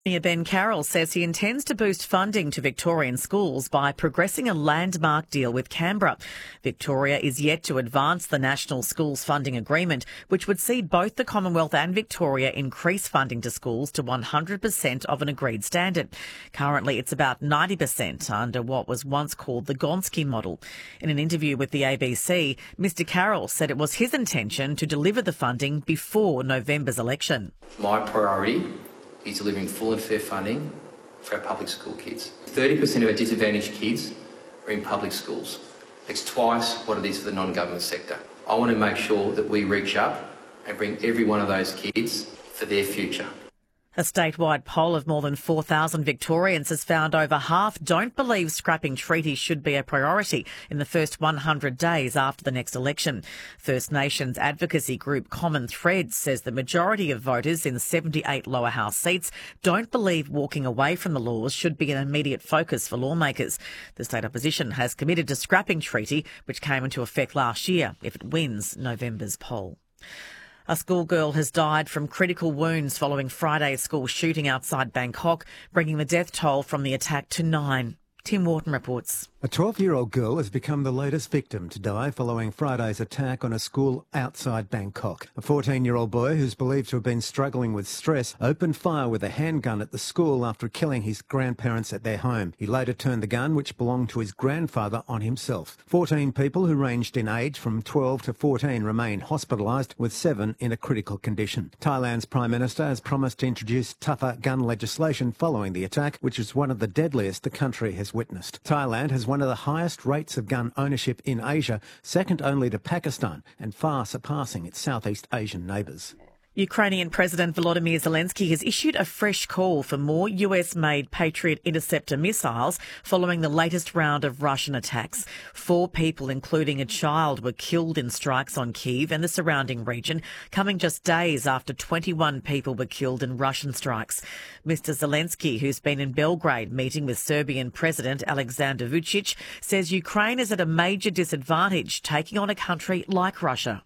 Ben Carroll says he intends to boost funding to Victorian schools by progressing a landmark deal with Canberra. Victoria is yet to advance the National Schools Funding Agreement, which would see both the Commonwealth and Victoria increase funding to schools to 100% of an agreed standard. Currently, it's about 90% under what was once called the Gonski model. In an interview with the ABC, Mr Carroll said it was his intention to deliver the funding before November's election. My priority is delivering full and fair funding for our public school kids. 30% of our disadvantaged kids are in public schools. It's twice what it is for the non-government sector. I want to make sure that we reach up and bring every one of those kids for their future. A statewide poll of more than 4,000 Victorians has found over half don't believe scrapping treaties should be a priority in the first 100 days after the next election. First Nations advocacy group Common Thread says the majority of voters in 78 lower house seats don't believe walking away from the laws should be an immediate focus for lawmakers. The state opposition has committed to scrapping treaty, which came into effect last year, if it wins November's poll. A schoolgirl has died from critical wounds following Friday's school shooting outside Bangkok, bringing the death toll from the attack to 9. Tim Wharton reports. A 12-year-old girl has become the latest victim to die following Friday's attack on a school outside Bangkok. A 14-year-old boy who's believed to have been struggling with stress opened fire with a handgun at the school after killing his grandparents at their home. He later turned the gun, which belonged to his grandfather, on himself. 14 people who ranged in age from 12 to 14 remain hospitalised, with 7 in a critical condition. Thailand's Prime Minister has promised to introduce tougher gun legislation following the attack, which is one of the deadliest the country has witnessed. Thailand has one of the highest rates of gun ownership in Asia, second only to Pakistan, and far surpassing its Southeast Asian neighbours. Ukrainian President Volodymyr Zelensky has issued a fresh call for more US-made Patriot interceptor missiles following the latest round of Russian attacks. 4 people, including a child, were killed in strikes on Kyiv and the surrounding region, coming just days after 21 people were killed in Russian strikes. Mr Zelensky, who's been in Belgrade meeting with Serbian President Alexander Vučić, says Ukraine is at a major disadvantage taking on a country like Russia.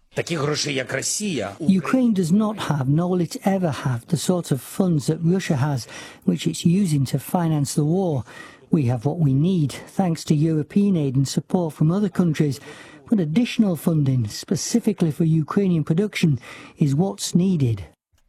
Ukraine does not have, nor will it ever have, the sort of funds that Russia has, which it's using to finance the war. We have what we need, thanks to European aid and support from other countries. But additional funding, specifically for Ukrainian production, is what's needed.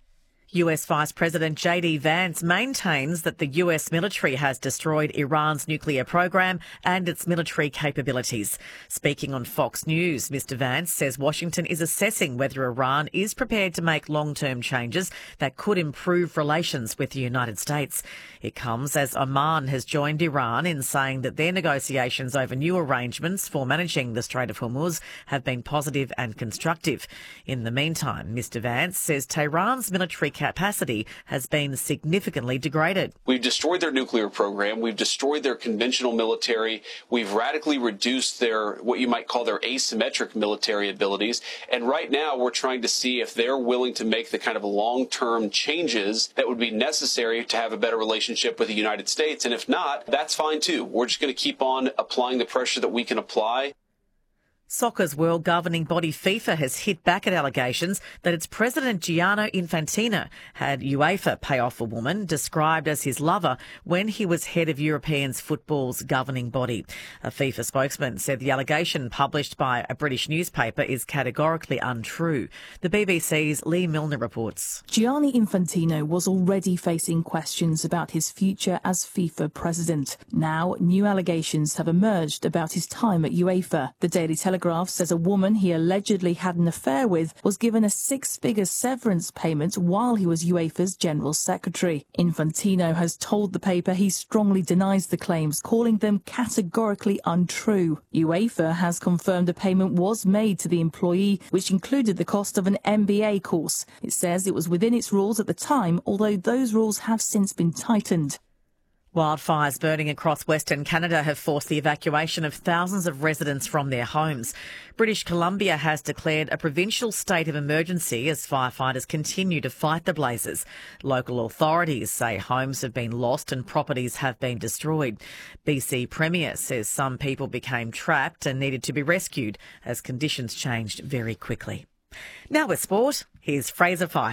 US Vice President J.D. Vance maintains that the US military has destroyed Iran's nuclear program and its military capabilities. Speaking on Fox News, Mr Vance says Washington is assessing whether Iran is prepared to make long-term changes that could improve relations with the United States. It comes as Oman has joined Iran in saying that their negotiations over new arrangements for managing the Strait of Hormuz have been positive and constructive. In the meantime, Mr Vance says Tehran's military capacity has been significantly degraded. We've destroyed their nuclear program. We've destroyed their conventional military. We've radically reduced their, what you might call their asymmetric military abilities. And right now we're trying to see if they're willing to make the kind of long-term changes that would be necessary to have a better relationship with the United States. And if not, that's fine too. We're just going to keep on applying the pressure that we can apply. Soccer's world governing body FIFA has hit back at allegations that its president Gianni Infantino had UEFA pay off a woman described as his lover when he was head of European football's governing body. A FIFA spokesman said the allegation published by a British newspaper is categorically untrue. The BBC's Lee Milner reports. Gianni Infantino was already facing questions about his future as FIFA president. Now, new allegations have emerged about his time at UEFA. The Daily Telegraph says a woman he allegedly had an affair with was given a 6-figure severance payment while he was UEFA's General Secretary. Infantino has told the paper he strongly denies the claims, calling them categorically untrue. UEFA has confirmed a payment was made to the employee, which included the cost of an MBA course. It says it was within its rules at the time, although those rules have since been tightened. Wildfires burning across Western Canada have forced the evacuation of thousands of residents from their homes. British Columbia has declared a provincial state of emergency as firefighters continue to fight the blazes. Local authorities say homes have been lost and properties have been destroyed. BC Premier says some people became trapped and needed to be rescued as conditions changed very quickly. Now with sport, here's Fraser Fyfe.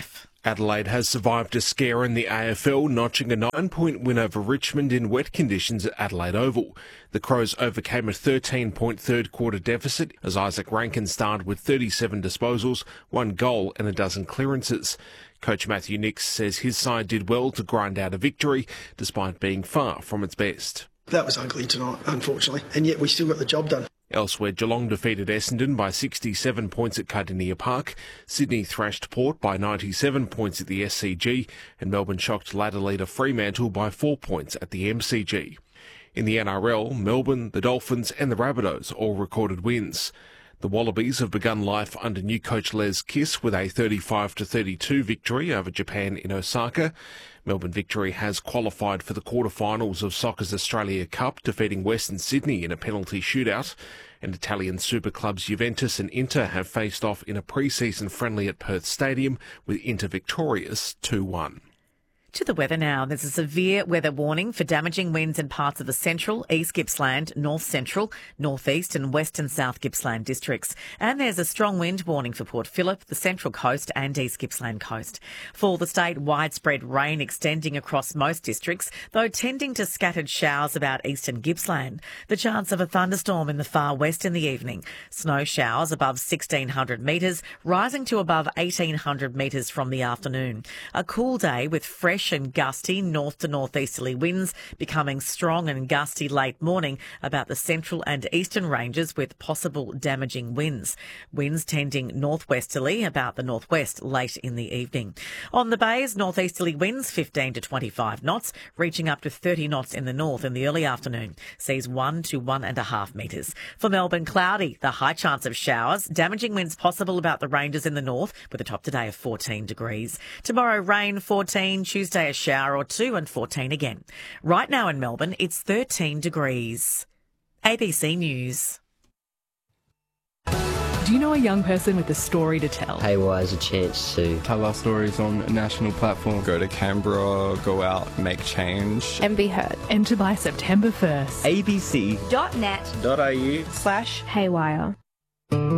Adelaide has survived a scare in the AFL, notching a 9-point win over Richmond in wet conditions at Adelaide Oval. The Crows overcame a 13-point third-quarter deficit as Isaac Rankin started with 37 disposals, 1 goal and a dozen clearances. Coach Matthew Nix says his side did well to grind out a victory, despite being far from its best. That was ugly tonight, unfortunately, and yet we still got the job done. Elsewhere, Geelong defeated Essendon by 67 points at Cardinia Park. Sydney thrashed Port by 97 points at the SCG, and Melbourne shocked ladder leader Fremantle by 4 points at the MCG. In the NRL, Melbourne, the Dolphins and the Rabbitohs all recorded wins. The Wallabies have begun life under new coach Les Kiss with a 35-32 victory over Japan in Osaka. Melbourne Victory has qualified for the quarterfinals of Soccer's Australia Cup, defeating Western Sydney in a penalty shootout. And Italian super clubs Juventus and Inter have faced off in a pre-season friendly at Perth Stadium, with Inter victorious 2-1. To the weather now. There's a severe weather warning for damaging winds in parts of the central, east Gippsland, north central, northeast and west and south Gippsland districts. And there's a strong wind warning for Port Phillip, the central coast and east Gippsland coast. For the state, widespread rain extending across most districts, though tending to scattered showers about eastern Gippsland. The chance of a thunderstorm in the far west in the evening. Snow showers above 1,600 metres, rising to above 1,800 metres from the afternoon. A cool day with fresh and gusty north to northeasterly winds, becoming strong and gusty late morning about the central and eastern ranges with possible damaging winds. Winds tending northwesterly about the northwest late in the evening. On the bays, northeasterly winds 15 to 25 knots, reaching up to 30 knots in the north in the early afternoon. Seas 1 to 1.5 metres. For Melbourne, cloudy, the high chance of showers, damaging winds possible about the ranges in the north with a top today of 14 degrees. Tomorrow, rain 14, Tuesday a shower or 2 and 14 again. Right now in Melbourne, it's 13 degrees. ABC News. Do you know a young person with a story to tell? Haywire is a chance to tell our stories on a national platform. Go to Canberra, go out, make change. And be heard. Enter by September 1st. abc.net.au/haywire.